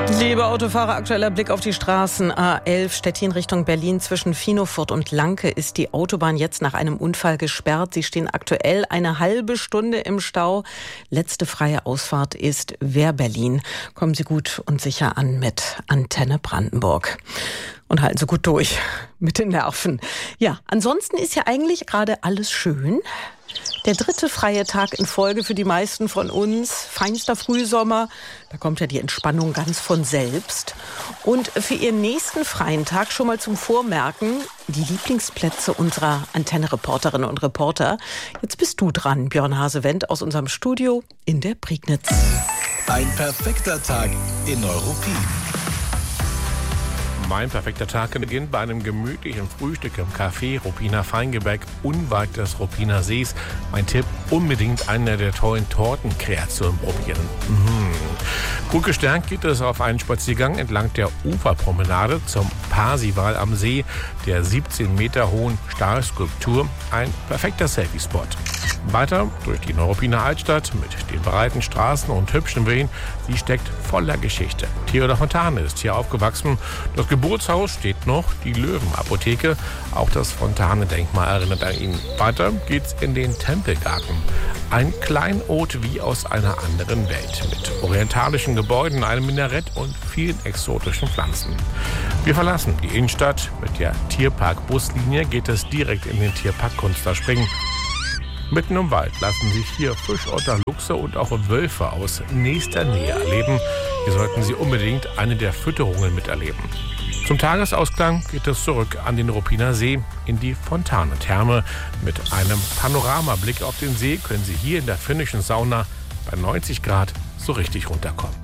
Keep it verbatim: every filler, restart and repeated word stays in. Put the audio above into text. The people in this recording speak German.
Liebe Autofahrer, aktueller Blick auf die Straßen. A elf Stettin Richtung Berlin zwischen Finofurt und Lanke ist die Autobahn jetzt nach einem Unfall gesperrt. Sie stehen aktuell eine halbe Stunde im Stau. Letzte freie Ausfahrt ist Wehr-Berlin. Kommen Sie gut und sicher an mit Antenne Brandenburg. Und halten Sie gut durch mit den Nerven. Ja, ansonsten ist ja eigentlich gerade alles schön. Der dritte freie Tag in Folge für die meisten von uns. Feinster Frühsommer. Da kommt ja die Entspannung ganz von selbst. Und für Ihren nächsten freien Tag schon mal zum Vormerken die Lieblingsplätze unserer Antenne-Reporterinnen und Reporter. Jetzt bist du dran, Björn Hase-Wendt aus unserem Studio in der Prignitz. Ein perfekter Tag in Neuruppin. Mein perfekter Tag beginnt bei einem gemütlichen Frühstück im Café Ruppiner Feingebäck unweit des Ruppiner Sees. Mein Tipp, unbedingt eine der tollen Tortenkreationen probieren. Mhm. Gut gestärkt geht es auf einen Spaziergang entlang der Uferpromenade zum Parsival am See, der siebzehn Meter hohen Stahlskulptur. Ein perfekter Selfie-Spot. Weiter durch die Neuruppiner Altstadt mit den breiten Straßen und hübschen Wegen. Sie steckt voller Geschichte. Theodor Fontane ist hier aufgewachsen. Das Geburtshaus steht noch, die Löwenapotheke. Auch das Fontane-Denkmal erinnert an ihn. Weiter geht's in den Tempelgarten. Ein Kleinod wie aus einer anderen Welt. Mit orientalischen Gebäuden, einem Minarett und vielen exotischen Pflanzen. Wir verlassen die Innenstadt. Mit der Tierpark-Buslinie geht es direkt in den Tierpark Kunsterspringen. Mitten im Wald lassen sich hier Fischotter, Luchse und auch Wölfe aus nächster Nähe erleben. Hier sollten Sie unbedingt eine der Fütterungen miterleben. Zum Tagesausklang geht es zurück an den Ruppiner See in die Fontane-Therme. Mit einem Panoramablick auf den See können Sie hier in der finnischen Sauna bei neunzig Grad so richtig runterkommen.